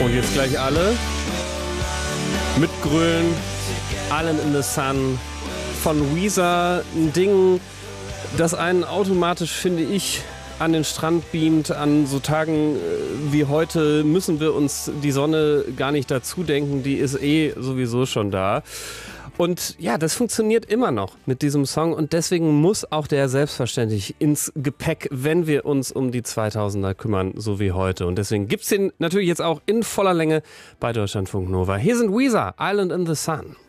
Und jetzt gleich alle mitgrölen. Island in the Sun von Weezer. Ein Ding, das einen automatisch, finde ich, an den Strand beamt. An so Tagen wie heute müssen wir uns die Sonne gar nicht dazu denken. Die ist sowieso schon da. Und ja, das funktioniert immer noch mit diesem Song und deswegen muss auch der selbstverständlich ins Gepäck, wenn wir uns um die 2000er kümmern, so wie heute. Und deswegen gibt's den natürlich jetzt auch in voller Länge bei Deutschlandfunk Nova. Hier sind Weezer, Island in the Sun.